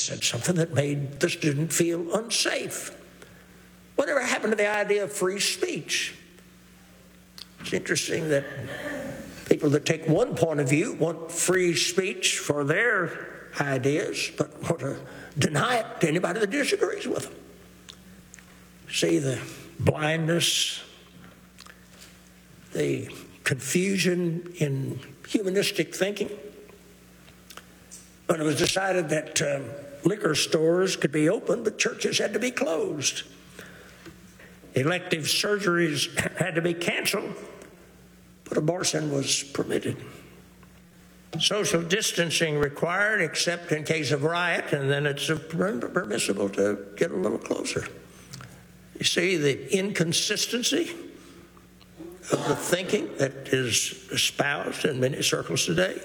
said something that made the student feel unsafe. Whatever happened to the idea of free speech? It's interesting that people that take one point of view want free speech for their ideas, but want to deny it to anybody that disagrees with them. See the blindness, the confusion in humanistic thinking. When it was decided that liquor stores could be open, but churches had to be closed. Elective surgeries had to be canceled, but abortion was permitted. Social distancing required except in case of riot, and then it's permissible to get a little closer. You see the inconsistency of the thinking that is espoused in many circles today.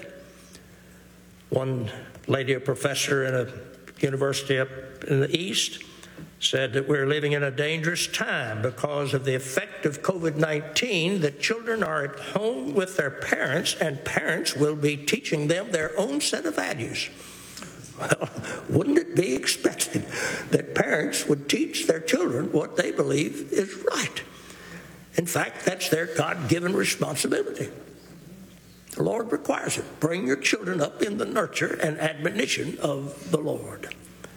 One lady, a professor in a university up in the East, said that we're living in a dangerous time because of the effect of COVID-19, that children are at home with their parents and parents will be teaching them their own set of values. Well, wouldn't it be expected that parents would teach their children what they believe is right? In fact, that's their God-given responsibility. The Lord requires it. Bring your children up in the nurture and admonition of the Lord.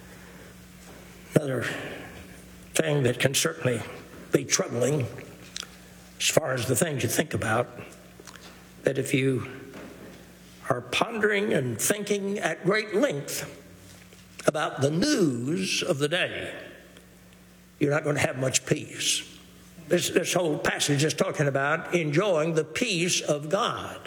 Another thing that can certainly be troubling as far as the things you think about, that if you are pondering and thinking at great length about the news of the day, you're not going to have much peace. This whole passage is talking about enjoying the peace of God,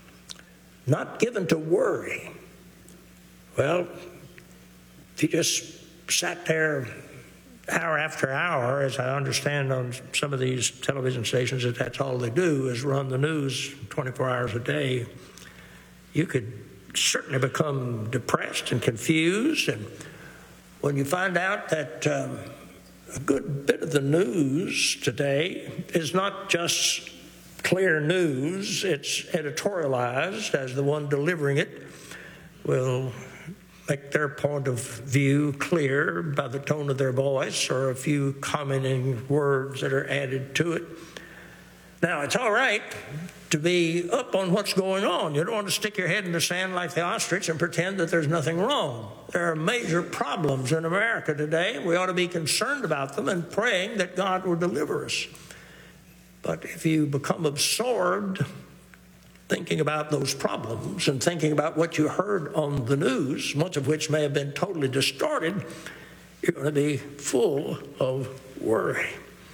not given to worry. Well, if you just sat there hour after hour, as I understand on some of these television stations that that's all they do is run the news 24 hours a day, you could certainly become depressed and confused. And when you find out that a good bit of the news today is not just clear news, it's editorialized, as the one delivering it will make their point of view clear by the tone of their voice or a few commenting words that are added to it. Now, it's all right to be up on what's going on. You don't want to stick your head in the sand like the ostrich and pretend that there's nothing wrong. There are major problems in America today. We ought to be concerned about them and praying that God will deliver us. But if you become absorbed thinking about those problems and thinking about what you heard on the news, much of which may have been totally distorted, you're going to be full of worry.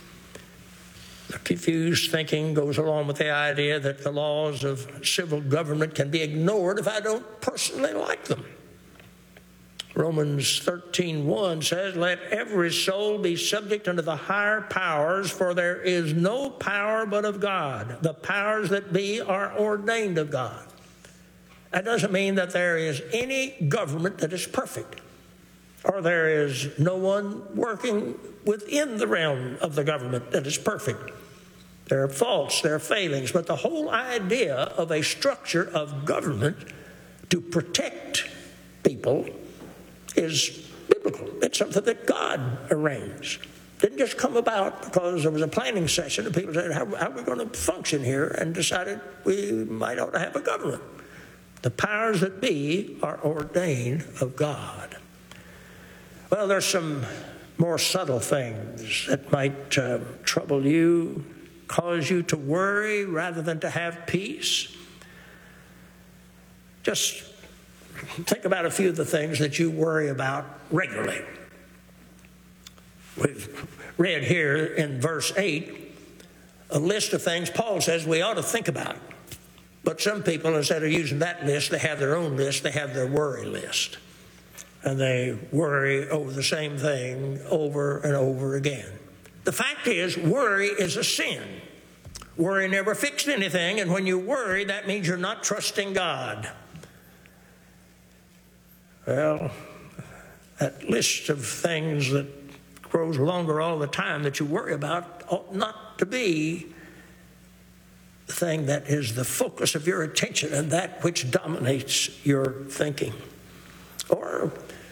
The confused thinking goes along with the idea that the laws of civil government can be ignored if I don't personally like them. Romans 13:1 says, "Let every soul be subject unto the higher powers, for there is no power but of God. The powers that be are ordained of God." That doesn't mean that there is any government that is perfect, or there is no one working within the realm of the government that is perfect. There are faults, there are failings, but the whole idea of a structure of government to protect people is biblical. It's something that God arranged. It didn't just come about because there was a planning session and people said, how are we going to function here, and decided we might ought to have a government. The powers that be are ordained of God. Well, there's some more subtle things that might trouble you, cause you to worry rather than to have peace. Just think about a few of the things that you worry about regularly. We've read here in verse 8 a list of things Paul says we ought to think about. But some people, instead of using that list, they have their own list. They have their worry list. And they worry over the same thing over and over again. The fact is, worry is a sin. Worry never fixed anything, and when you worry, that means you're not trusting God. Well, that list of things that grows longer all the time that you worry about ought not to be the thing that is the focus of your attention and that which dominates your thinking. Or